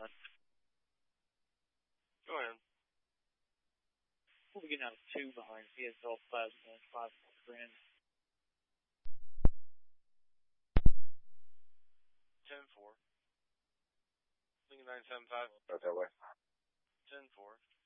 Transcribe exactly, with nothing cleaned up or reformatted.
done. Go ahead. We're getting out of two behind C S L five and five grand. ten four. Lincoln nine seven five. Right that way. ten four.